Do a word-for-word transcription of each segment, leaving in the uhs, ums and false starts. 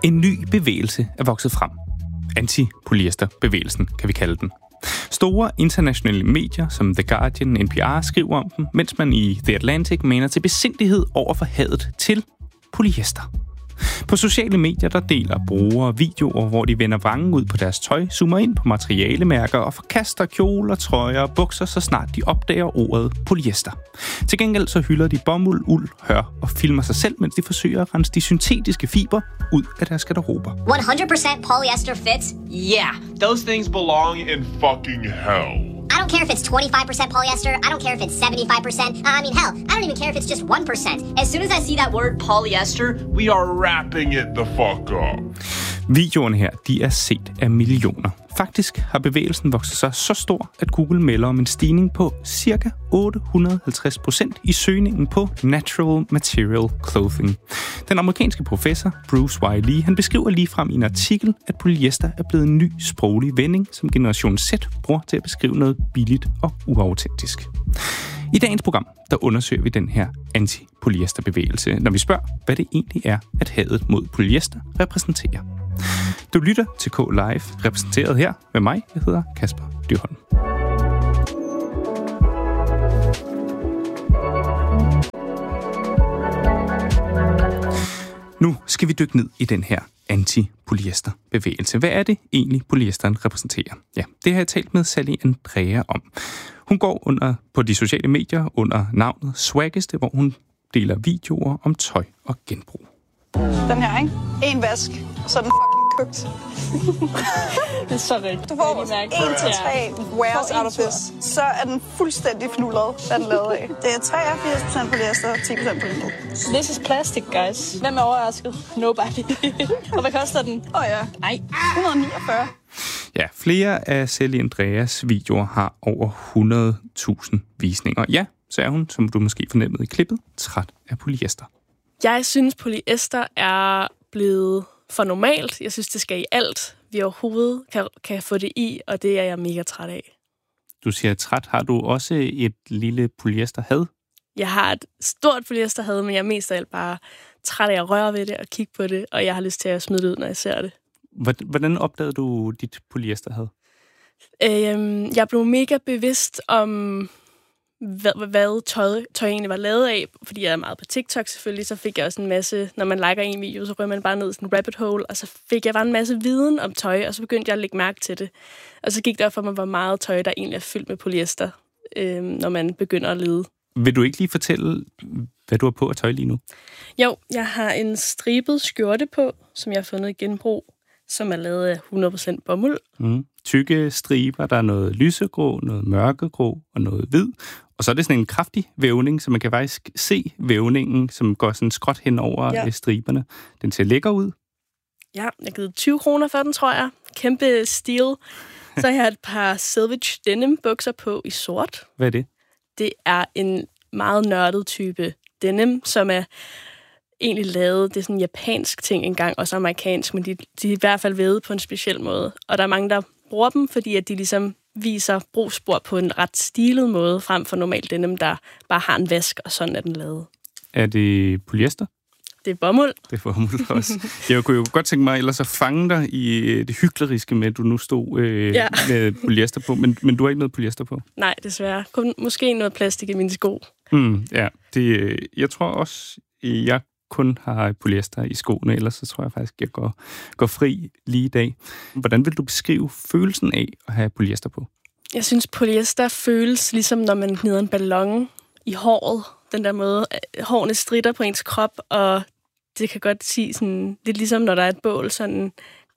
En ny bevægelse er vokset frem. Anti-polyester-bevægelsen, kan vi kalde den. Store internationale medier som The Guardian, N P R skriver om den, mens man i The Atlantic maner til besindighed over for hadet til polyester. På sociale medier, der deler brugere videoer, hvor de vender vrangen ud på deres tøj, zoomer ind på materialemærker og forkaster kjoler, trøjer og bukser, så snart de opdager ordet polyester. Til gengæld så hylder de bomuld, uld, hør og filmer sig selv, mens de forsøger at rense de syntetiske fiber ud af deres garderober. one hundred percent polyester fits? Yeah, those things belong in fucking hell. I don't care if it's twenty-five percent polyester. I don't care if it's seventy-five percent. I mean, hell, I don't even care if it's just one percent. As soon as I see that word polyester, We are wrapping it the fuck up. Videoerne her, de er set af millioner. Faktisk har bevægelsen vokset sig så stor, at Google melder om en stigning på ca. otte hundrede og halvtreds procent i søgningen på natural material clothing. Den amerikanske professor Bruce Y. Lee, han beskriver ligefrem i en artikel, at polyester er blevet en ny sproglig vending, som generation Z bruger til at beskrive noget billigt og uautentisk. I dagens program, der undersøger vi den her anti-polyester-bevægelse, når vi spørger, hvad det egentlig er, at hadet mod polyester repræsenterer. Du lytter til K Live, repræsenteret her med mig. Jeg hedder Kasper Dyrholm. Nu skal vi dykke ned i den her anti-polyester-bevægelse. Hvad er det egentlig, polyesteren repræsenterer? Ja, det har jeg talt med Sally Andrea om. Hun går under på de sociale medier under navnet Swaggeste, hvor hun deler videoer om tøj og genbrug. Den her, ikke? En vask, så er den fucking købt. Det er så rigtigt. Du får en til tre wears out of this. Så er den fuldstændig fnullet, hvad den lavet af. Det er treogfirs procent polyester og ti procent polymer. This is plastic, guys. Hvem er overrasket? Nobody. Og hvad koster den? Åh oh, ja. Nej. et hundrede og niogfyrre. Ja, flere af Sally Andreas videoer har over hundrede tusind visninger. Ja, så er hun, som du måske fornemmede i klippet, træt af polyester. Jeg synes, polyester er blevet for normalt. Jeg synes, det skal i alt, vi overhovedet kan, kan få det i, og det er jeg mega træt af. Du siger træt. Har du også et lille polyesterhad? Jeg har et stort polyesterhad, men jeg er mest af alt bare træt af at røre ved det og kigge på det, og jeg har lyst til at smide det ud, når jeg ser det. Hvordan opdagede du dit polyesterhad? Øhm, jeg blev mega bevidst om, hvad, hvad tøj, tøj egentlig var lavet af, fordi jeg er meget på TikTok selvfølgelig, så fik jeg også en masse, når man liker en video, så rører man bare ned i sådan en rabbit hole, og så fik jeg bare en masse viden om tøj, og så begyndte jeg at lægge mærke til det. Og så gik det op for mig, hvor meget tøj, der egentlig er fyldt med polyester, øhm, når man begynder at lede. Vil du ikke lige fortælle, hvad du har på af tøj lige nu? Jo, jeg har en stribet skjorte på, som jeg har fundet i genbrug, som er lavet af hundrede procent bomuld. Mm. Tykke striber, der er noget lysegrå, noget mørkegrå og noget hvid. Og så er det sådan en kraftig vævning, så man kan faktisk se vævningen, som går sådan skråt hen over ja. striberne. Den ser lækker ud. Ja, jeg har givet tyve kroner for den, tror jeg. Kæmpe stil. Så jeg har et par Selvage denim bukser på i sort. Hvad er det? Det er en meget nørdet type denim, som er egentlig lavet, det er sådan en japansk ting engang, også amerikansk, men de, de er i hvert fald vævet på en speciel måde. Og der er mange, der bruger dem, fordi at de ligesom viser brugsspor på en ret stilet måde, frem for normalt denim, der bare har en vask, og sådan er den lavet. Er det polyester? Det er bomuld. Det er bomuld også. Jeg kunne jo godt tænke mig ellers at fange dig i det hykleriske med, at du nu stod øh, ja. med polyester på, men, men du har ikke noget polyester på? Nej, desværre. Kun, måske noget plastik i mine sko. Mm, ja, det, jeg tror også, jeg kun har polyester i skoene, ellers så tror jeg faktisk, jeg går, går fri lige i dag. Hvordan vil du beskrive følelsen af at have polyester på? Jeg synes, polyester føles ligesom, når man gnider en ballon i håret. Den der måde, hårene stritter på ens krop, og det kan godt sige sådan, lidt ligesom, når der er et bål, sådan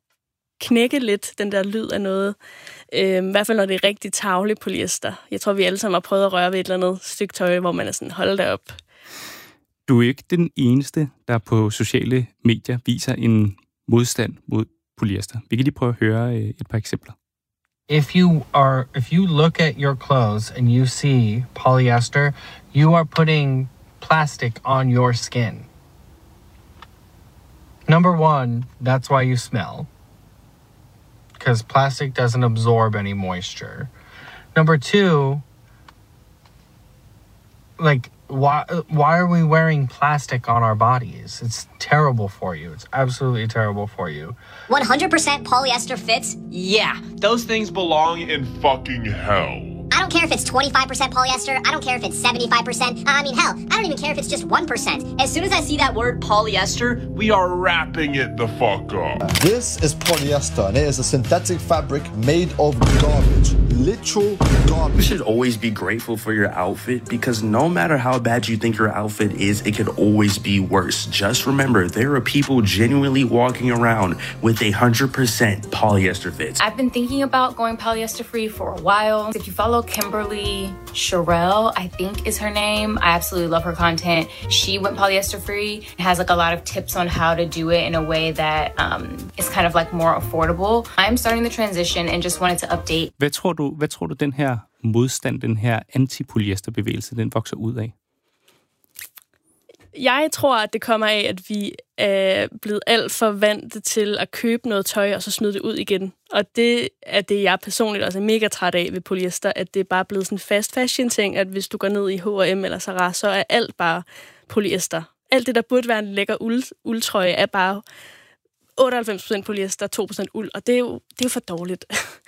knække lidt den der lyd af noget. Øh, I hvert fald, når det er rigtig tarveligt polyester. Jeg tror, vi alle sammen har prøvet at røre ved et eller andet stykke tøj, hvor man er sådan, hold da op. Du er ikke den eneste, der på sociale medier viser en modstand mod polyester. Vi kan lige prøve at høre et par eksempler. If you are, if you look at your clothes and you see polyester, you are putting plastic on your skin. Number one, that's why you smell. Because plastic doesn't absorb any moisture. Number two, like, why why are we wearing plastic on our bodies? It's terrible for you. It's absolutely terrible for you. one hundred percent polyester fits? Yeah, those things belong in fucking hell. I don't care if it's twenty-five percent polyester. I don't care if it's seventy-five percent. I mean, hell, I don't even care if it's just one percent. As soon as I see that word polyester, We are wrapping it the fuck up. This is polyester, and it is a synthetic fabric made of garbage. Literal garbage. You should always be grateful for your outfit because no matter how bad you think your outfit is, it could always be worse. Just remember, there are people genuinely walking around with a one hundred percent polyester fits. I've been thinking about going polyester free for a while. If you follow Kimberly Sherrill, I think is her name. I absolutely love her content. She went polyester free and has like a lot of tips on how to do it in a way that um, is kind of like more affordable. I'm starting the transition and just wanted to update. Hvad tror du, hvad tror du den her modstand, den her anti-polyesterbevægelse, den vokser ud af? Jeg tror, at det kommer af, at vi er blevet alt for vante til at købe noget tøj, og så smide det ud igen. Og det er det, jeg personligt også er mega træt af ved polyester, at det er bare blevet sådan en fast fashion-ting, at hvis du går ned i H og M eller Zara, så er alt bare polyester. Alt det, der burde være en lækker uld, uldtrøje, er bare otteoghalvfems procent polyester, to procent uld, og det er jo, det er jo for dårligt.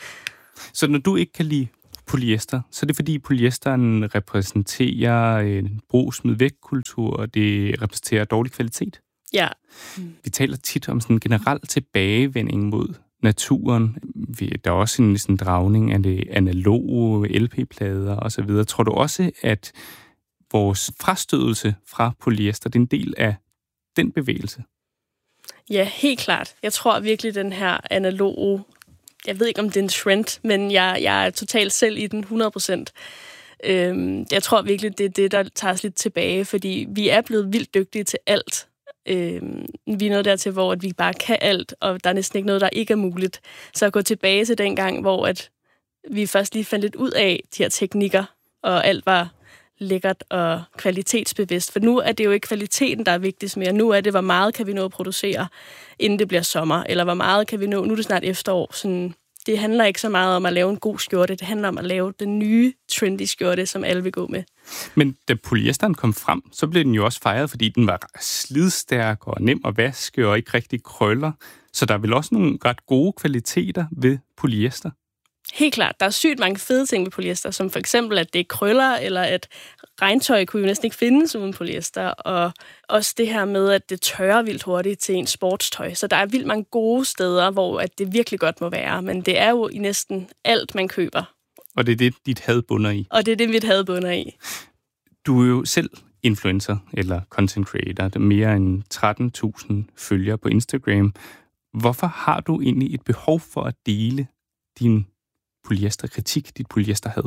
Så når du ikke kan lide polyester, så er det fordi polyesteren repræsenterer en brug-smid-væk-kultur, og det repræsenterer dårlig kvalitet. Ja. Vi taler tit om sådan en generel tilbagevending mod naturen. Der er også en sådan dragning af det analoge L P-plader osv. Tror du også, at vores frastødelse fra polyester, det er en del af den bevægelse? Ja, helt klart. Jeg tror virkelig, den her analoge, jeg ved ikke, om det er en trend, men jeg, jeg er totalt selv i den hundrede procent. Øhm, jeg tror virkelig, det er det, der tager os lidt tilbage, fordi vi er blevet vildt dygtige til alt. Øhm, vi er nået dertil, hvor at vi bare kan alt, og der er næsten ikke noget, der ikke er muligt. Så at gå tilbage til den gang, hvor at vi først lige fandt lidt ud af de her teknikker, og alt var lækkert og kvalitetsbevidst. For nu er det jo ikke kvaliteten, der er vigtigst mere. Nu er det, hvor meget kan vi nå at producere, inden det bliver sommer, eller hvor meget kan vi nå, nu er det snart efterår. Sådan, det handler ikke så meget om at lave en god skjorte, det handler om at lave den nye trendy skjorte, som alle vil gå med. Men da polyesteren kom frem, så blev den jo også fejret, fordi den var slidstærk og nem at vaske og ikke rigtig krøller. Så der er vel også nogle ret gode kvaliteter ved polyester? Helt klart. Der er sygt mange fede ting ved polyester, som for eksempel, at det ikke krøller, eller at regntøj kunne jo næsten ikke findes uden polyester, og også det her med, at det tørrer vildt hurtigt til en sportstøj. Så der er vildt mange gode steder, hvor at det virkelig godt må være, men det er jo i næsten alt, man køber. Og det er det, dit had bunder i? Og det er det, mit had bunder i. Du er jo selv influencer, eller content creator. Der er mere end tretten tusind følgere på Instagram. Hvorfor har du egentlig et behov for at dele din polyesterkritik, dit polyesterhad?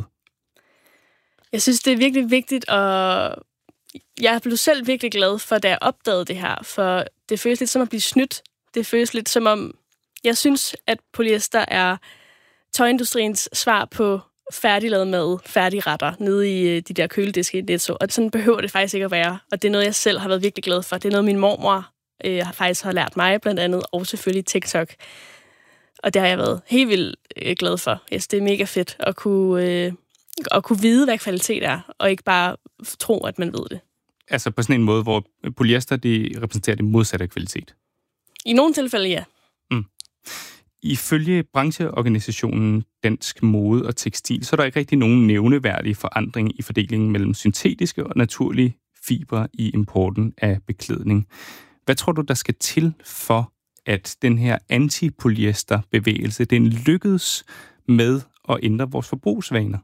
Jeg synes, det er virkelig vigtigt, og jeg blev selv virkelig glad for, da jeg opdagede det her, for det føles lidt som at blive snydt. Det føles lidt som om, jeg synes, at polyester er tøjindustriens svar på færdiglavet mad, færdigretter, nede i de der kølediske i Netto, og sådan behøver det faktisk ikke at være, og det er noget, jeg selv har været virkelig glad for. Det er noget, min mormor øh, faktisk har lært mig, blandt andet, og selvfølgelig TikTok. Og det har jeg været helt vildt øh, glad for. Yes, det er mega fedt at kunne, øh, at kunne vide, hvad kvalitet er, og ikke bare tro, at man ved det. Altså på sådan en måde, hvor polyester, det repræsenterer det modsatte af kvalitet? I nogle tilfælde, ja. Mm. Ifølge brancheorganisationen Dansk Mode og Tekstil, så er der ikke rigtig nogen nævneværdig forandring i fordelingen mellem syntetiske og naturlige fibre i importen af beklædning. Hvad tror du, der skal til for, at den her anti-polyester-bevægelse, den lykkedes med at ændre vores forbrugsvaner?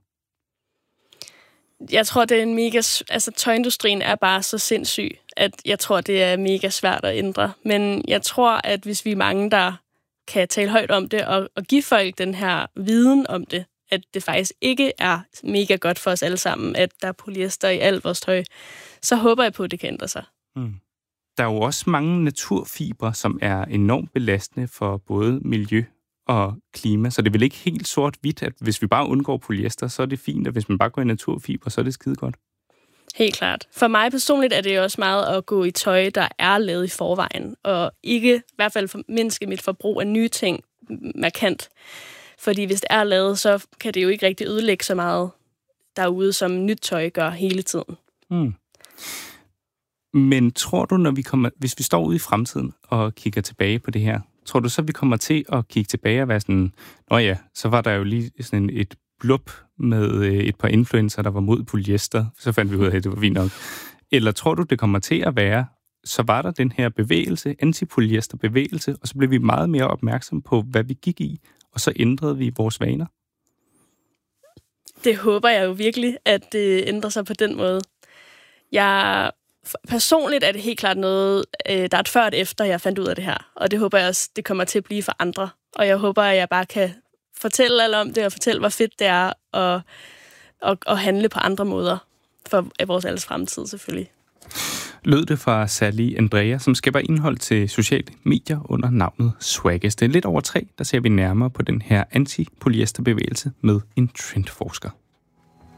Jeg tror, det er en mega... Altså, tøjindustrien er bare så sindssyg, at jeg tror, det er mega svært at ændre. Men jeg tror, at hvis vi er mange, der kan tale højt om det, og, og give folk den her viden om det, at det faktisk ikke er mega godt for os alle sammen, at der er polyester i alt vores tøj, så håber jeg på, at det kan ændre sig. Mm. Der er jo også mange naturfibre, som er enormt belastende for både miljø og klima, så det er vel ikke helt sort-hvidt, at hvis vi bare undgår polyester, så er det fint, og hvis man bare går i naturfibre, så er det skide godt. Helt klart. For mig personligt er det også meget at gå i tøj, der er lavet i forvejen, og ikke i hvert fald mindske mit forbrug af nye ting markant. Fordi hvis det er lavet, så kan det jo ikke rigtig ødelægge så meget derude, som nyt tøj gør hele tiden. Mm. Men tror du, når vi kommer, hvis vi står ude i fremtiden og kigger tilbage på det her, tror du så, vi kommer til at kigge tilbage og være sådan, nå ja, så var der jo lige sådan et blub med et par influencer, der var mod polyester, så fandt vi ud af, at det var fint nok. Eller tror du, det kommer til at være, så var der den her bevægelse, anti-polyester-bevægelse, og så blev vi meget mere opmærksom på, hvad vi gik i, og så ændrede vi vores vaner? Det håber jeg jo virkelig, at det ændrer sig på den måde. Jeg personligt er det helt klart noget, der er et før og et efter, jeg fandt ud af det her. Og det håber jeg også, det kommer til at blive for andre. Og jeg håber, at jeg bare kan fortælle alle om det, og fortælle, hvor fedt det er, og, og, og handle på andre måder for vores alles fremtid, selvfølgelig. Lød det fra Sally Andrea, som skaber indhold til sociale medier under navnet Swaggest. Det er lidt over tre, der ser vi nærmere på den her anti-polyester-bevægelse med en trendforsker.